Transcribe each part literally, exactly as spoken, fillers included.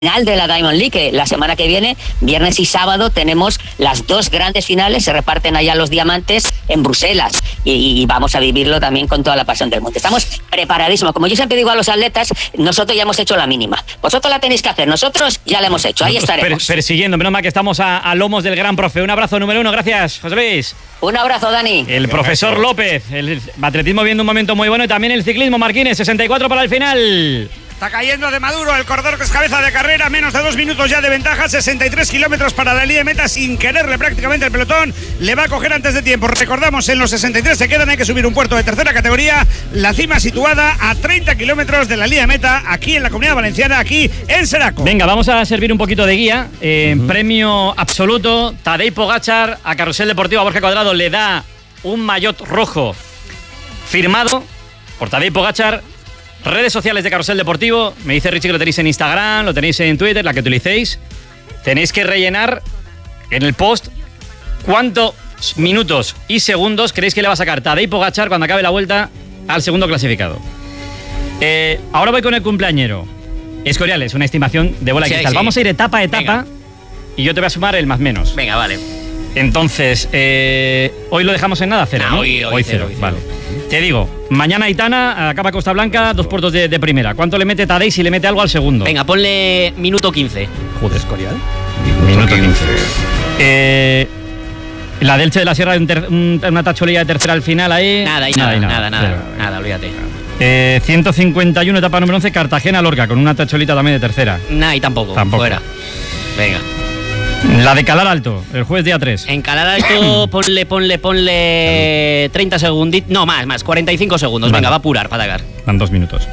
final de la Diamond League, que la semana que viene, viernes y sábado, tenemos las dos grandes finales, se reparten allá los diamantes en Bruselas y, y vamos a vivirlo también con toda la pasión del mundo. Estamos preparadísimos. Como yo siempre digo a los atletas, nosotros ya hemos hecho la mínima. Vosotros la tenéis que hacer, nosotros ya la hemos hecho, ahí estaremos. Per persiguiendo, menos mal que estamos a, a lomos del gran profe. Un abrazo número uno, gracias, José Luis. Un abrazo, Dani. El profesor López, el atletismo viendo un momento muy bueno y también el ciclismo, Marquines, sesenta y cuatro para el final. Está cayendo de Maduro el corredor que es cabeza de carrera, menos de dos minutos ya de ventaja, sesenta y tres kilómetros para la línea de meta, sin quererle prácticamente el pelotón, le va a coger antes de tiempo. Recordamos, en los sesenta y tres se quedan, hay que subir un puerto de tercera categoría, la cima situada a treinta kilómetros de la línea de meta, aquí en la Comunidad Valenciana, aquí en Seraco. Venga, vamos a servir un poquito de guía. Eh, uh-huh. Premio absoluto, Tadej Pogačar a Carrusel Deportivo, a Borja Cuadrado le da un maillot rojo firmado por Tadej Pogačar. Redes sociales de Carrusel Deportivo, me dice Richie que lo tenéis en Instagram, lo tenéis en Twitter, la que utilicéis. Tenéis que rellenar en el post cuántos minutos y segundos creéis que le va a sacar Tadej Pogačar cuando acabe la vuelta al segundo clasificado. Eh, ahora voy con el cumpleañero. Escoriales, una estimación de bola de sí, cristal. Sí. Vamos a ir etapa a etapa. Venga. Y yo te voy a sumar el más menos. Venga, vale. Entonces, eh, hoy lo dejamos en nada, cero, ¿no? ¿no? Hoy, hoy, hoy cero, cero, vale. Te digo, mañana Aitana, acaba Costa Blanca, dos puertos de, de primera. ¿Cuánto le mete Tadej si le mete algo al segundo? Venga, ponle minuto quince. Joder, Escorial. Minuto quince. Eh, la Delche de la Sierra, un ter, un, una tacholilla de tercera al final ahí. Nada, y nada, nada, nada, nada, nada, olvídate. Eh, ciento cincuenta y uno, etapa número once, Cartagena-Lorca, con una tacholita también de tercera. Nada, y tampoco, tampoco. Fuera. Venga. La de Calar Alto, el jueves día tres. En Calar Alto, ponle, ponle, ponle treinta segunditos. No, más, más, cuarenta y cinco segundos. Vale. Venga, va a apurar para atacar. Van dos minutos.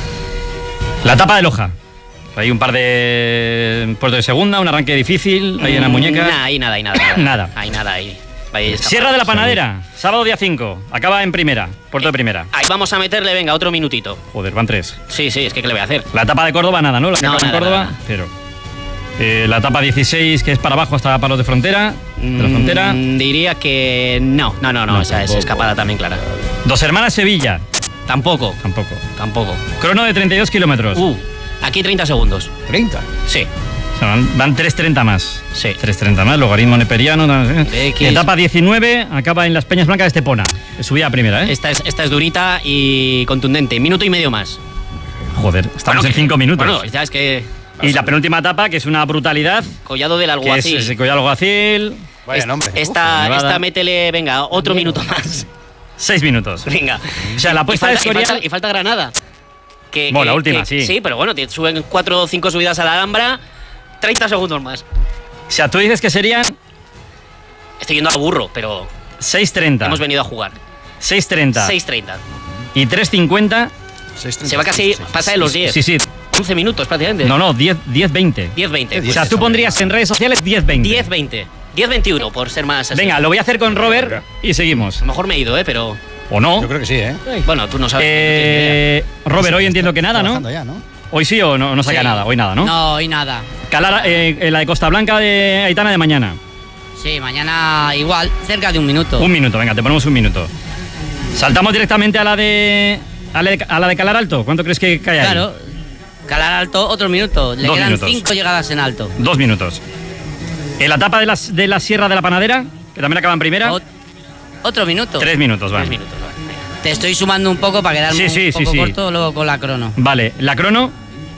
La etapa de Loja. Hay un par de puertos de segunda, un arranque difícil, ahí en la muñeca. Nada, ahí nada, ahí nada. Nada. nada. Ahí nada, ahí. ahí Sierra de la Panadera, sábado día cinco. Acaba en primera, puerto eh, de primera. Ahí vamos a meterle, venga, otro minutito. Joder, van tres. Sí, sí, es que ¿qué le voy a hacer? La etapa de Córdoba, nada, ¿no? La que no, acaba nada, en Córdoba, nada. Pero... Eh, la etapa dieciséis, que es para abajo hasta Palos de Frontera, de la Frontera. Mm, diría que no, no, no, no, no, esa es escapada también clara. Dos Hermanas Sevilla. Tampoco. Tampoco. Tampoco. Crono de treinta y dos kilómetros. Uh, aquí treinta segundos. ¿treinta? Sí. O sea, van, van tres treinta más. Sí. tres treinta más, logaritmo neperiano. ¿eh? Etapa diecinueve, acaba en las Peñas Blancas de Estepona. Subida primera, ¿eh? Esta es, esta es durita y contundente. Minuto y medio más. Joder, estamos bueno, en cinco minutos. Bueno, ya es que... Y la penúltima etapa, que es una brutalidad. Collado del Alguacil. Que es, es Collado del Alguacil. Vaya nombre. Esta, Uf, esta métele, venga, otro Mira. minuto más. Seis minutos. Venga. O sea, la apuesta de Escorial... Y falta, y falta Granada. Que, bueno, que, la última, que, sí. Sí, pero bueno, suben cuatro o cinco subidas a la Alhambra, treinta segundos más. O sea, tú dices que serían... Estoy yendo a lo burro, pero... seis treinta. Hemos venido a jugar. seis treinta. seis treinta. Y tres cincuenta. Se va casi, pasa de los diez. Sí, sí. once minutos prácticamente. No, no, diez veinte. diez veinte. O sea, tú pondrías en redes sociales diez veinte. diez veinte. diez veintiuno, por ser más así. Venga, lo voy a hacer con Robert y seguimos. A lo mejor me he ido, ¿eh? Pero... ¿O no? Yo creo que sí, ¿eh? Bueno, tú no sabes. Eh, Robert, hoy entiendo que nada, ¿no? Ya, ¿no? Hoy sí o no, no saca sí. nada, hoy nada, ¿no? No, hoy nada. Calar, eh, la de Costa Blanca de Aitana de mañana. Sí, mañana igual, cerca de un minuto. Un minuto, venga, te ponemos un minuto. Saltamos directamente a la de... A la de, a la de Calar Alto, ¿cuánto crees que cae ahí? Claro, Calar Alto, otro minuto. Le Dos quedan minutos. cinco llegadas en alto. Dos minutos. En la etapa de la, de la Sierra de la Panadera, que también acaba en primera. O, otro minuto. Tres minutos, vale. Tres minutos, vale. Te estoy sumando un poco para quedarme sí, sí, un poco sí, sí. corto luego con la crono. Vale, ¿la crono?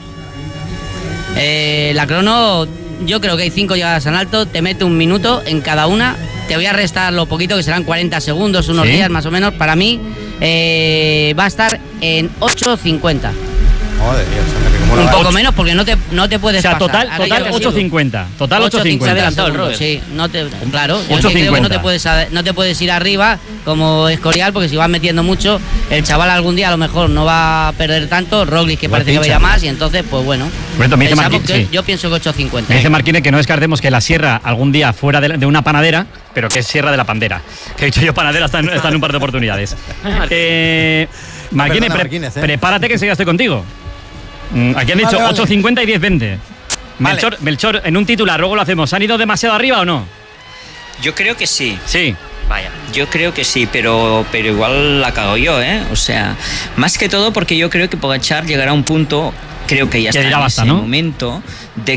Eh, la crono, yo creo que hay cinco llegadas en alto, te mete un minuto en cada una. Te voy a restar lo poquito, que serán cuarenta segundos, unos ¿Sí? días más o menos. Para mí eh, va a estar en ocho cincuenta. Joder, Dios, un poco ocho. Menos porque no te, no te puedes pasar. O sea, pasar. total, total ocho cincuenta. Total ocho cincuenta. Se ha adelantado el Robert. Sí, no te, claro. ocho cincuenta. No te, puedes, no te puedes ir arriba como Escorial, porque si vas metiendo mucho, el chaval algún día a lo mejor no va a perder tanto. Roglic, que Buen parece pincha. que vaya más, y entonces, pues bueno. bueno me dice Marquín, que, sí. Yo pienso que ocho cincuenta. Me dice Marquine que no descartemos que la Sierra algún día fuera de, de una panadera, pero que es Sierra de la Pandera. Que he dicho yo panadera hasta en, hasta en un par de oportunidades. eh, Marquine, pre Marquínez, ¿eh? prepárate que enseguida estoy contigo. Aquí han dicho vale, vale. ocho cincuenta y diez veinte. Vale. Melchor, Melchor, en un titular, luego lo hacemos. ¿Han ido demasiado arriba o no? Yo creo que sí. Sí. Vaya. Yo creo que sí, pero, pero igual la cago yo, ¿eh? O sea, más que todo porque yo creo que Pogačar llegará a un punto, creo que ya está en basta, ese ¿no? momento, de